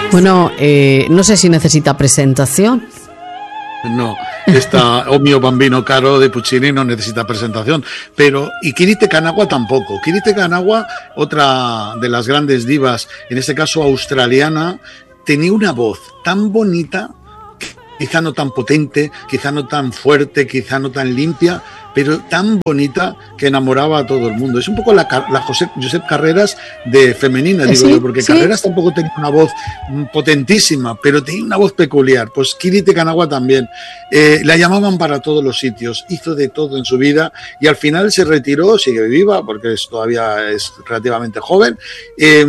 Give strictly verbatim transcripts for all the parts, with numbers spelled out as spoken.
Bueno, eh, no sé si necesita presentación. No, esta O mio bambino caro de Puccini no necesita presentación, pero y Kirite Kanawa tampoco. Kirite Kanawa, otra de las grandes divas, en este caso australiana, tenía una voz tan bonita, quizá no tan potente, quizá no tan fuerte, quizá no tan limpia, pero tan bonita que enamoraba a todo el mundo. Es un poco la, la Josep, Josep Carreras de femenina, digo ¿Sí? yo, porque ¿Sí? Carreras tampoco tenía una voz potentísima, pero tenía una voz peculiar. Pues Kirite Kanawa también. Eh, la llamaban para todos los sitios, hizo de todo en su vida y al final se retiró, sigue viva, porque es, todavía es relativamente joven, eh,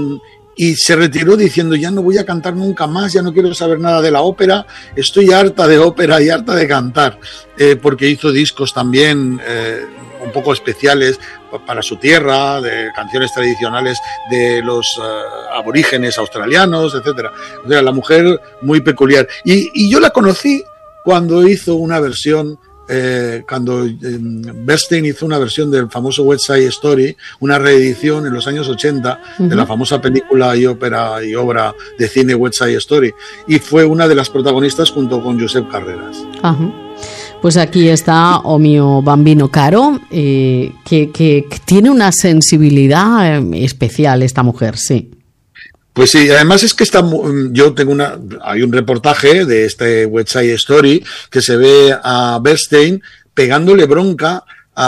y se retiró diciendo, ya no voy a cantar nunca más, ya no quiero saber nada de la ópera, estoy harta de ópera y harta de cantar, eh, porque hizo discos también eh, un poco especiales para su tierra, de canciones tradicionales de los uh, aborígenes australianos, etcétera. O sea, la mujer muy peculiar. Y, y yo la conocí cuando hizo una versión Eh, cuando eh, Bernstein hizo una versión del famoso West Side Story, una reedición en los años ochenta uh-huh. de la famosa película y ópera y obra de cine West Side Story, y fue una de las protagonistas junto con Josep Carreras. Uh-huh. Pues aquí está O mio bambino caro, eh, que, que, que tiene una sensibilidad especial esta mujer, sí. Pues sí, además es que está, yo tengo una, hay un reportaje de este West Side Story que se ve a Bernstein pegándole bronca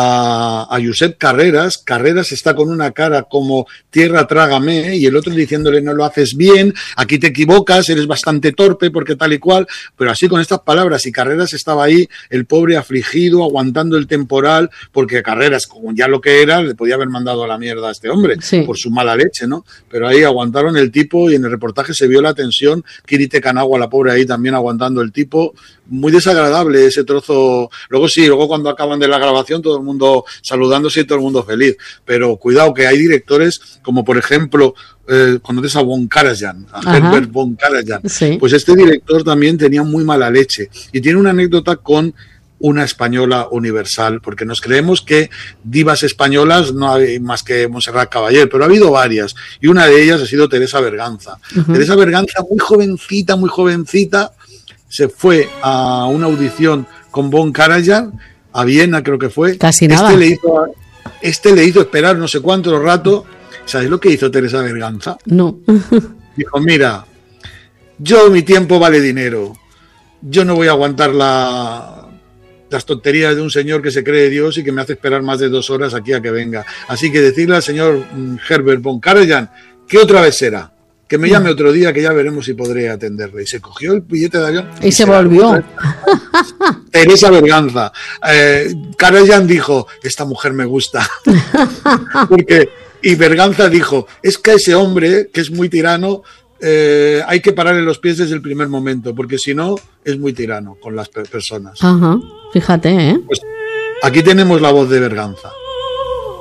a, a Josep Carreras. Carreras está con una cara como tierra trágame, y el otro diciéndole no lo haces bien, aquí te equivocas, eres bastante torpe porque tal y cual, pero así con estas palabras. Y Carreras estaba ahí, el pobre afligido, aguantando el temporal, porque Carreras, como ya lo que era, le podía haber mandado a la mierda a este hombre, sí, por su mala leche, ¿no? Pero ahí aguantaron el tipo y en el reportaje se vio la tensión. Kirite Kanawa, la pobre, ahí también aguantando el tipo. Muy desagradable ese trozo. Luego sí, luego cuando acaban de la grabación todo el mundo saludándose y todo el mundo feliz. Pero cuidado, que hay directores como por ejemplo, eh, conoces a Von Karajan, a Ajá. Herbert von Karajan. Sí. Pues este director también tenía muy mala leche y tiene una anécdota con una española universal, porque nos creemos que divas españolas no hay más que Montserrat Caballé, pero ha habido varias, y una de ellas ha sido Teresa Berganza. Uh-huh. Teresa Berganza, muy jovencita, muy jovencita, se fue a una audición con Von Karajan, a Viena creo que fue. Casi nada. Este le hizo, este le hizo esperar no sé cuánto rato. ¿Sabes lo que hizo Teresa Berganza? No. Dijo, mira, yo mi tiempo vale dinero. Yo no voy a aguantar la, las tonterías de un señor que se cree Dios y que me hace esperar más de dos horas aquí a que venga. Así que decirle al señor Herbert von Karajan que otra vez será. Que me llame otro día que ya veremos si podré atenderle. Y se cogió el billete de avión. Y, y se volvió. Teresa Berganza. Eh, Karajan dijo, esta mujer me gusta. Porque, y Berganza dijo, es que ese hombre, que es muy tirano, eh, hay que pararle los pies desde el primer momento, porque si no, es muy tirano con las personas. Ajá, fíjate, ¿eh? Pues aquí tenemos la voz de Berganza.